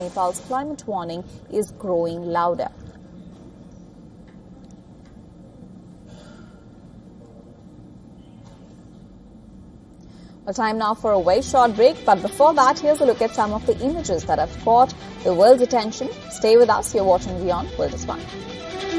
Nepal's climate warning is growing louder. Well, time now for a very short break, but before that, here's a look at some of the images that have caught the world's attention. Stay with us. You're watching Beyond World is Fun.